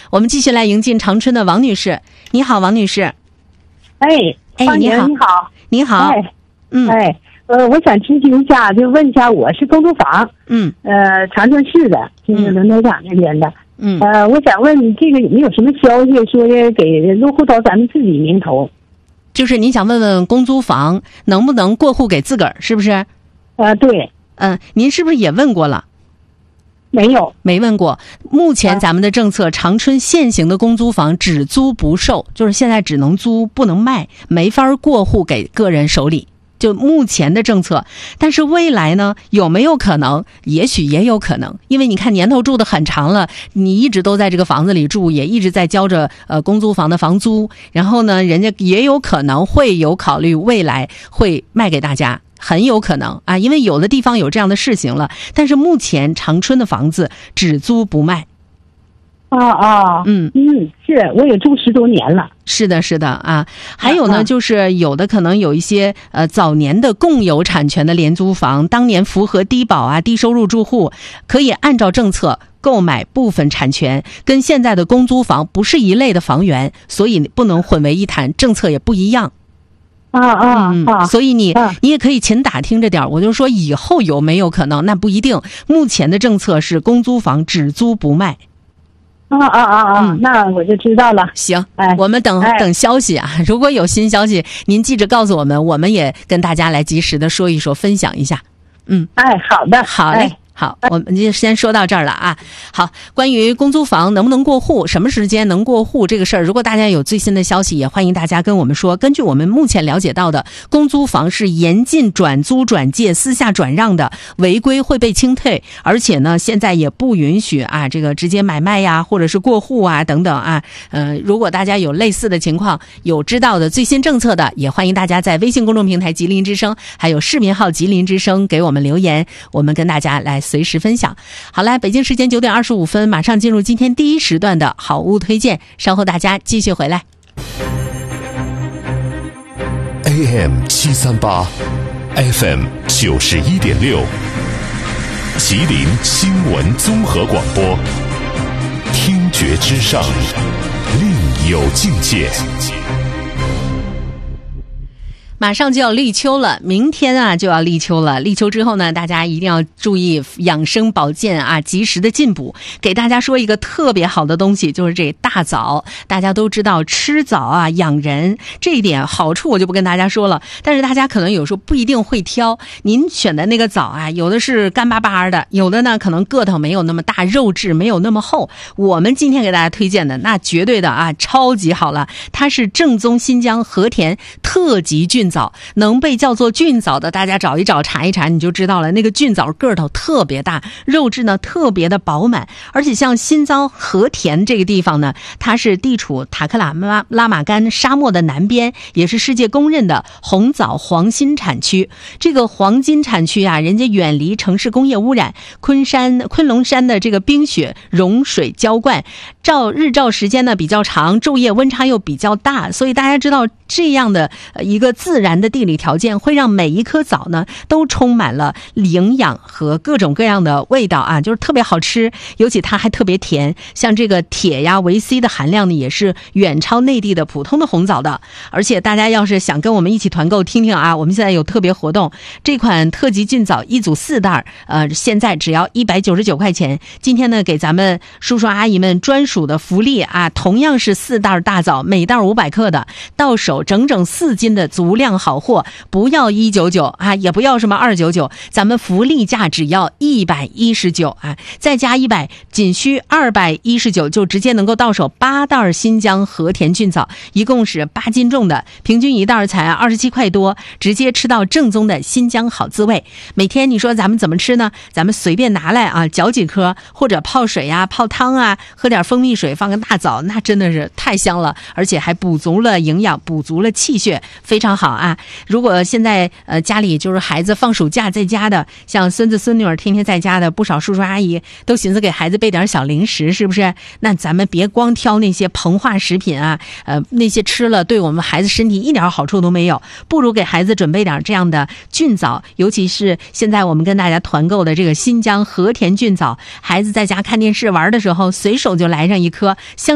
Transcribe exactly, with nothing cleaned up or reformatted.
我们继续来迎进长春的王女士。你好，王女士。 哎， 哎，你好， 你好， 你好。 哎， 嗯， 哎，呃，我想咨询一下，就问一下，我是公租房， 嗯， 呃，长春市的，就是轮头厂那边的， 嗯， 呃，我想问你这个有没有什么消息说给落户到咱们自己名头？ 就是你想问问公租房能不能过户给自个儿，是不是？ 呃，对。 嗯，您是不是也问过了？ 没有， 没问过。目前咱们的政策，长春现行的公租房只租不售，就是现在只能租不能卖，没法过户给个人手里。就目前的政策，但是未来呢，有没有可能？也许也有可能，因为你看年头住的很长了，你一直都在这个房子里住，也一直在交着呃公租房的房租，然后呢，人家也有可能会有考虑未来会卖给大家。很有可能啊，因为有的地方有这样的事情了，但是目前长春的房子只租不卖。 啊啊， 嗯嗯，是，我也住十多年了。 是的，是的啊。还有呢， 啊啊就是有的可能有一些呃早年的共有产权的廉租房，当年符合低保啊、低收入住户，可以按照政策购买部分产权，跟现在的公租房不是一类的房源，所以不能混为一谈，政策也不一样。 啊啊嗯， 啊！ 所以你、 啊、 你也可以勤打听着点，我就说以后有没有可能，那不一定。目前的政策是公租房只租不卖。 啊啊啊啊！ 嗯、 那我就知道了。 行， 哎， 我们等、 哎、 等消息啊，如果有新消息，您记着告诉我们，我们也跟大家来及时的说一说，分享一下。嗯， 哎，好的， 好嘞。哎好，我们就先说到这儿了啊。好，关于公租房能不能过户，什么时间能过户这个事儿，如果大家有最新的消息，也欢迎大家跟我们说。根据我们目前了解到的，公租房是严禁转租转借、私下转让的，违规会被清退。而且呢，现在也不允许啊，这个直接买卖呀，或者是过户啊等等啊。呃，如果大家有类似的情况，有知道的最新政策的，也欢迎大家在微信公众平台吉林之声，还有视频号吉林之声给我们留言，我们跟大家来随时分享。好了，北京时间九点二十五分，马上进入今天第一时段的好物推荐，稍后大家继续回来。 A M 七三八 F M 九十一点六，吉林新闻综合广播，听觉之上，另有境界。 马上就要立秋了，明天啊就要立秋了。立秋之后呢，大家一定要注意养生保健啊，及时的进补。给大家说一个特别好的东西，就是这大枣。大家都知道吃枣啊养人，这一点好处我就不跟大家说了。但是大家可能有时候不一定会挑，您选的那个枣啊，有的是干巴巴的，有的呢可能个头没有那么大，肉质没有那么厚。我们今天给大家推荐的那绝对的啊，超级好了，它是正宗新疆和田特级菌枣，能被叫做菌枣的，大家找一找查一查你就知道了。那个菌枣个头特别大，肉质呢特别的饱满，而且像新疆和田这个地方呢，它是地处塔克拉玛拉玛干沙漠的南边，也是世界公认的红枣黄金产区。这个黄金产区啊，人家远离城市工业污染，昆山昆仑山的这个冰雪融水浇灌，照日照时间呢比较长，昼夜温差又比较大，所以大家知道这样的一个自然的地理条件会让每一颗枣呢都充满了营养和各种各样的味道啊，就是特别好吃，尤其它还特别甜。像这个铁呀维 C 的含量呢也是远超内地的普通的红枣的。而且大家要是想跟我们一起团购听听啊，我们现在有特别活动，这款特级菌枣一组四袋，呃，现在只要一百九十九块钱。今天呢给咱们叔叔阿姨们专属的福利啊，同样是四袋大枣，每袋五百克的，到手整整四斤的足量好货，不要一百九十九啊，也不要什么二百九十九，咱们福利价只要一百一十九啊，再加一百，仅需二百一十九就直接能够到手八袋新疆和田菌枣，一共是八斤重的，平均一袋才二十七块多，直接吃到正宗的新疆好滋味。每天你说咱们怎么吃呢？咱们随便拿来啊，嚼几颗，或者泡水啊、泡汤啊，喝点蜂蜜水，放个大枣，那真的是太香了，而且还补足了营养，补足了气血，非常好啊。如果现在呃家里就是孩子放暑假在家的，像孙子孙女儿天天在家的，不少叔叔阿姨都寻思给孩子备点小零食，是不是？那咱们别光挑那些膨化食品啊，呃那些吃了对我们孩子身体一点好处都没有，不如给孩子准备点这样的菌枣，尤其是现在我们跟大家团购的这个新疆和田菌枣，孩子在家看电视玩的时候随手就来上一颗，香